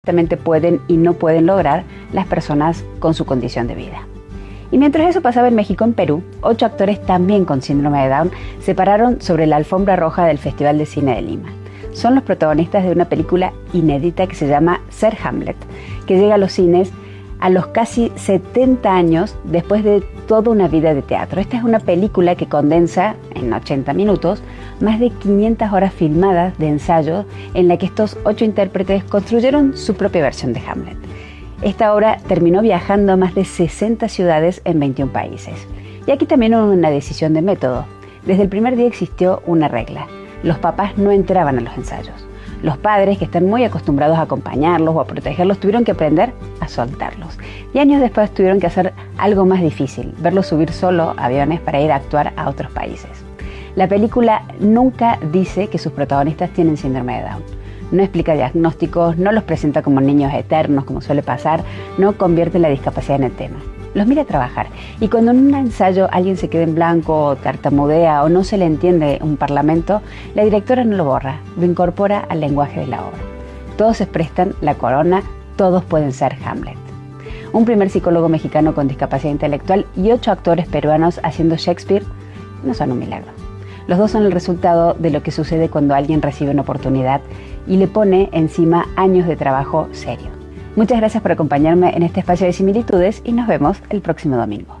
exactamente pueden y no pueden lograr las personas con su condición de vida. Y mientras eso pasaba en México, en Perú, 8 actores también con síndrome de Down se pararon sobre la alfombra roja del Festival de Cine de Lima. Son los protagonistas de una película inédita que se llama Ser Hamlet, que llega a los cines a los casi 70 años después de toda una vida de teatro. Esta es una película que condensa en 80 minutos más de 500 horas filmadas de ensayo en la que estos 8 intérpretes construyeron su propia versión de Hamlet. Esta obra terminó viajando a más de 60 ciudades en 21 países. Y aquí también hubo una decisión de método. Desde el primer día existió una regla. Los papás no entraban a los ensayos. Los padres, que están muy acostumbrados a acompañarlos o a protegerlos, tuvieron que aprender a soltarlos. Y años después tuvieron que hacer algo más difícil, verlos subir solo a aviones para ir a actuar a otros países. La película nunca dice que sus protagonistas tienen síndrome de Down. No explica diagnósticos, no los presenta como niños eternos, como suele pasar, no convierte la discapacidad en el tema. Los mira trabajar, y cuando en un ensayo alguien se queda en blanco o tartamudea o no se le entiende un parlamento, la directora no lo borra, lo incorpora al lenguaje de la obra. Todos se prestan la corona, todos pueden ser Hamlet. Un primer psicólogo mexicano con discapacidad intelectual y 8 actores peruanos haciendo Shakespeare no son un milagro. Los dos son el resultado de lo que sucede cuando alguien recibe una oportunidad y le pone encima años de trabajo serio. Muchas gracias por acompañarme en este espacio de similitudes y nos vemos el próximo domingo.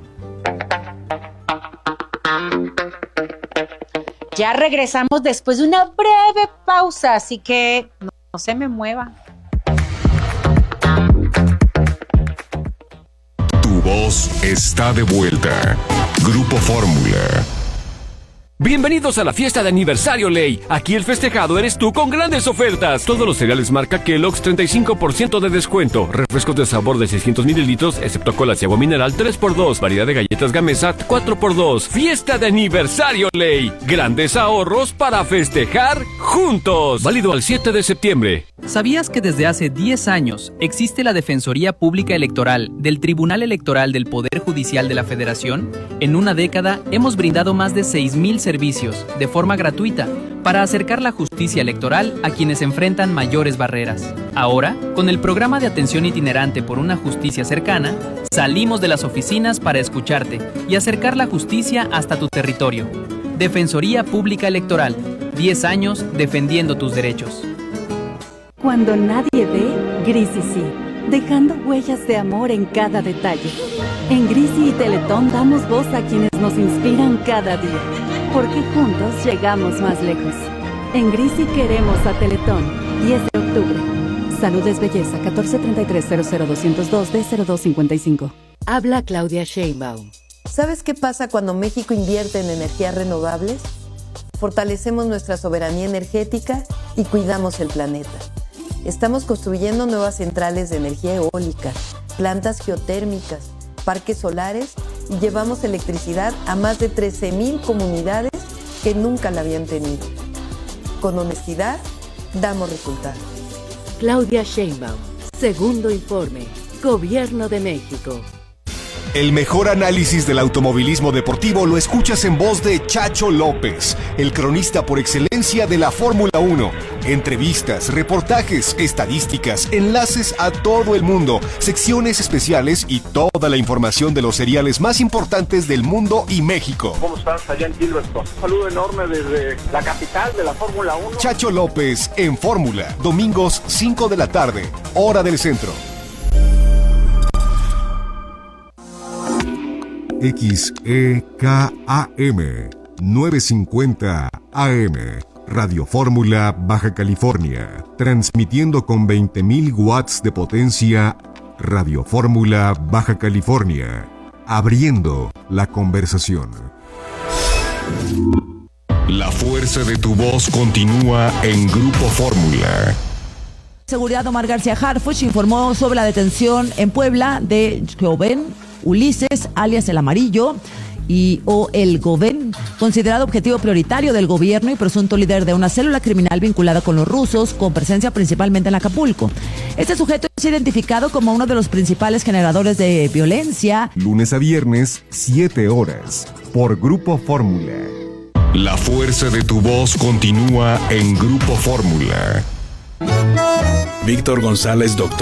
Ya regresamos después de una breve pausa, así que no se me mueva. Tu voz está de vuelta. Grupo Fórmula. Bienvenidos a la fiesta de aniversario Ley. Aquí el festejado eres tú con grandes ofertas. Todos los cereales marca Kellogg's 35% de descuento. Refrescos de sabor de 600 mililitros, excepto colas y agua mineral 3x2. Variedad de galletas Gamesa 4x2. Fiesta de aniversario Ley. Grandes ahorros para festejar juntos. Válido al 7 de septiembre. ¿Sabías que desde hace 10 años existe la Defensoría Pública Electoral del Tribunal Electoral del Poder Judicial de la Federación? En una década hemos brindado más de 6,000 servicios de forma gratuita para acercar la justicia electoral a quienes enfrentan mayores barreras. Ahora, con el programa de atención itinerante por una justicia cercana, salimos de las oficinas para escucharte y acercar la justicia hasta tu territorio. Defensoría Pública Electoral, 10 años defendiendo tus derechos. Cuando nadie ve, Grisi sí, dejando huellas de amor en cada detalle. En Grisi y Teletón damos voz a quienes nos inspiran cada día, porque juntos llegamos más lejos. En Grisi queremos a Teletón, 10 de octubre. Salud es belleza, 1433-00202-D0255. Habla Claudia Sheinbaum. ¿Sabes qué pasa cuando México invierte en energías renovables? Fortalecemos nuestra soberanía energética y cuidamos el planeta. Estamos construyendo nuevas centrales de energía eólica, plantas geotérmicas, parques solares y llevamos electricidad a más de 13,000 comunidades que nunca la habían tenido. Con honestidad, damos resultados. Claudia Sheinbaum, segundo informe, Gobierno de México. El mejor análisis del automovilismo deportivo lo escuchas en voz de Chacho López, el cronista por excelencia de la Fórmula 1. Entrevistas, reportajes, estadísticas, enlaces a todo el mundo, secciones especiales y toda la información de los seriales más importantes del mundo y México. ¿Cómo estás allá en Silverstone? Un saludo enorme desde la capital de la Fórmula 1. Chacho López en Fórmula, domingos 5 de la tarde, hora del centro. XEKAM 950 AM Radio Fórmula Baja California, transmitiendo con 20,000 watts de potencia. Radio Fórmula Baja California, abriendo la conversación. La fuerza de tu voz continúa en Grupo Fórmula. Seguridad. Omar García Harfuch informó sobre la detención en Puebla de Joven Ulises, alias El Amarillo, o El Goven, considerado objetivo prioritario del gobierno y presunto líder de una célula criminal vinculada con los rusos, con presencia principalmente en Acapulco. Este sujeto es identificado como uno de los principales generadores de violencia. Lunes a viernes, 7 horas, por Grupo Fórmula. La fuerza de tu voz continúa en Grupo Fórmula. Víctor González, doctor